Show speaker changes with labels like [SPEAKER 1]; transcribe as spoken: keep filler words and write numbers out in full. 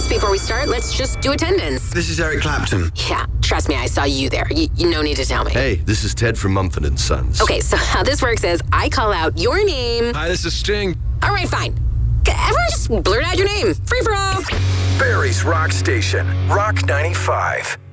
[SPEAKER 1] Plus, before we start, let's just do attendance.
[SPEAKER 2] This is Eric Clapton.
[SPEAKER 1] Yeah, trust me, I saw you there. You, you no need to tell me.
[SPEAKER 3] Hey, this is Ted from Mumford and Sons.
[SPEAKER 1] Okay, so how this works is I call out your name.
[SPEAKER 4] Hi, this is Sting.
[SPEAKER 1] All right, fine. Everyone just blurt out your name. Free for all.
[SPEAKER 5] Barry's Rock Station, Rock ninety-five.